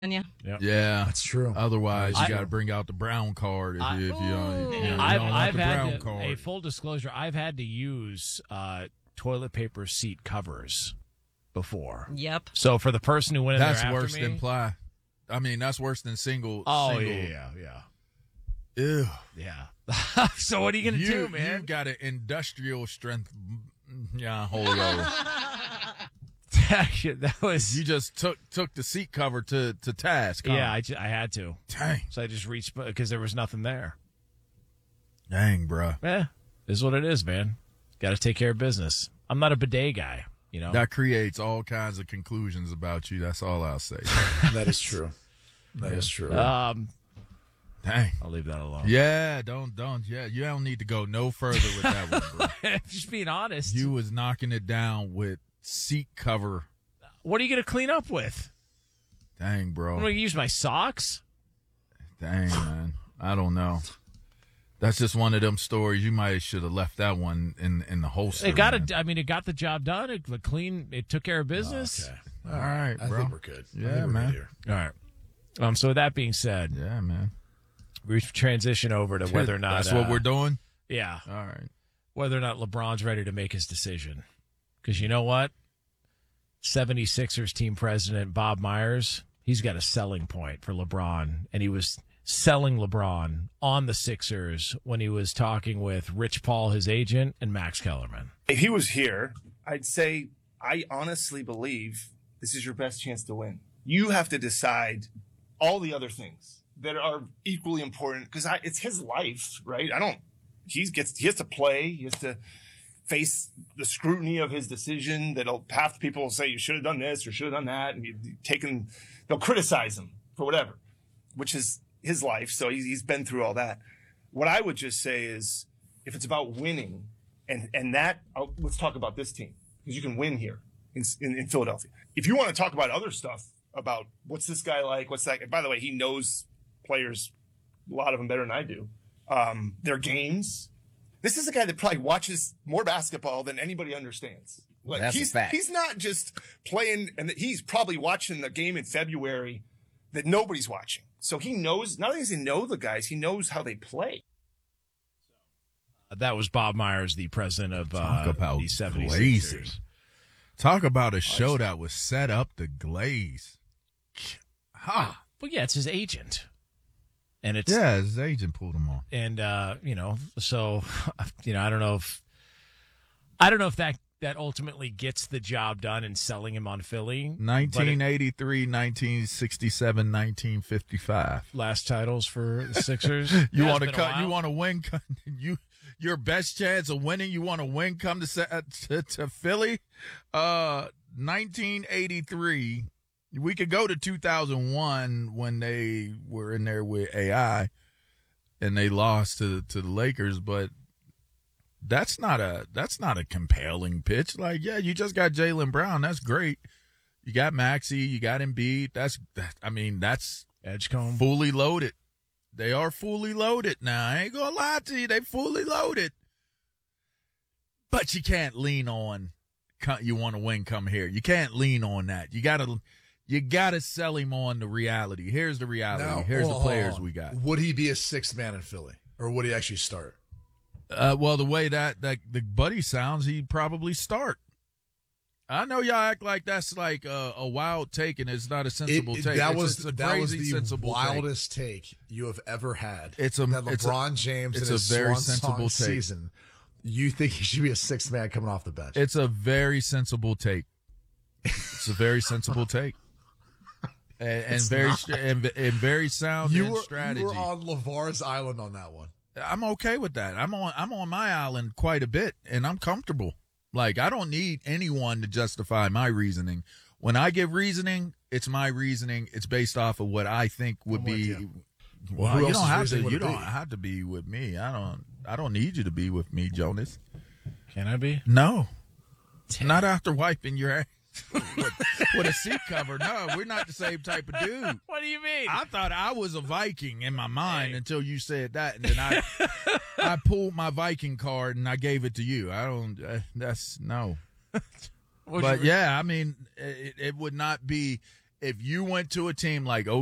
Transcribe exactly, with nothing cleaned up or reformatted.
Yeah. Yep. Yeah, that's true. Otherwise, you I- got to bring out the brown card if, I- you, if you, don't, you, know, you I've, don't want I've the had brown to, card. a full disclosure. I've had to use uh, toilet paper seat covers before. Yep. So for the person who went in That's there after worse me, than ply. I mean, that's worse than single. Oh single. yeah, yeah, Ew. yeah. So what are you gonna You, do, man? you got an industrial strength. Yeah, Julio. that was. You just took took the seat cover to, to task. Huh? Yeah, I, ju- I had to. Dang. So I just reached because there was nothing there. Dang, bro. Yeah, this is what it is, man. Got to take care of business. I'm not a bidet guy, you know. That creates all kinds of conclusions about you. That's all I'll say. That is true. That is true. Um, Dang. I'll leave that alone. Yeah, don't don't. Yeah, you don't need to go no further with that one, bro. Just being honest. You was knocking it down with seat cover. What are you gonna clean up with? Dang, bro. I'm gonna use my socks. Dang, man. I don't know. That's just one of them stories. You might should have left that one in in the holster. It got man. it. I mean, it got the job done. It looked clean. It took care of business. Okay. All right, I bro. think we're good. I Yeah, think we're man. good here. All right. Um. So with that being said, Yeah, man. we transition over to whether or not That's what uh, we're doing. Yeah, All right. whether or not LeBron's ready to make his decision. Because you know what, seventy-sixers team president Bob Myers, he's got a selling point for LeBron, and he was selling LeBron on the Sixers when he was talking with Rich Paul, his agent, and Max Kellerman. If he was here, I'd say I honestly believe this is your best chance to win. You have to decide all the other things that are equally important because it's his life, right? I don't. He gets. He has to play. He has to face the scrutiny of his decision. That'll half the people will say you should have done this or should have done that, and you've taken. They'll criticize him for whatever, which is his life. So he's, he's been through all that. What I would just say is, if it's about winning, and and that I'll, let's talk about this team because you can win here in, in in Philadelphia. If you want to talk about other stuff about what's this guy like, what's that? By the way, he knows players, a lot of them better than I do. Um, their games. This is a guy that probably watches more basketball than anybody understands. Like That's he's a fact. he's not just playing, and he's probably watching the game in February that nobody's watching. So he knows. Not only does he know the guys, he knows how they play. That was Bob Myers, the president of Talk uh, about the seventy-sixers. glazing. Talk about a show that was set up to glaze. Ha! Well, yeah, it's his agent, and it's Yeah, his agent pulled him on. and uh, you know, so you know, I don't know if I don't know if that that ultimately gets the job done in selling him on Philly. nineteen eighty-three, nineteen sixty-seven, nineteen fifty-five. Last titles for the Sixers. You Has want to been a cut? while. You want to win? You your best chance of winning. You want to win? Come to se- uh, to, to Philly. Uh, nineteen eighty-three. We could go to two thousand one when they were in there with A I, and they lost to to the Lakers. But that's not a that's not a compelling pitch. Like, yeah, you just got Jaylen Brown. That's great. You got Maxey. You got Embiid. That's that, I mean that's Edgecombe. fully loaded. They are fully loaded now. I ain't gonna lie to you. They fully loaded. But you can't lean on you want to win, come here. You can't lean on that. You gotta you gotta sell him on the reality. Here's the reality. Now, Here's hold the on, players hold on. we got. Would he be a sixth man in Philly, or would he actually start? Uh, well, the way that, that the buddy sounds, he'd probably start. I know y'all act like that's like a, a wild take and it's not a sensible It- it- take. That it's, was it's a that was crazy, the sensible wildest take. you have ever had. It's a- that it's a- LeBron James it's in a his very swan sensible song take. season. You think he should be a sixth man coming off the bench? It's a very sensible take. It's a very sensible take, and, and It's very not. and, and very sound you in were, strategy. you were on LeVar's island on that one. I'm okay with that. I'm on I'm on my island quite a bit, and I'm comfortable. Like, I don't need anyone to justify my reasoning. When I give reasoning, it's my reasoning. It's based off of what I think would I'm with be. you. Well, Who you else's don't have reasoning to. would You it don't be? have to be with me. I don't. I don't need you to be with me, Jonas. Can I be? No, not after wiping your ass with, with a seat cover. No, we're not the same type of dude. What do you mean? I thought I was a Viking in my mind Hey. until you said that, and then I I pulled my Viking card and I gave it to you. I don't. Uh, that's no. What'd But you- yeah, I mean, it, it would not be if you went to a team like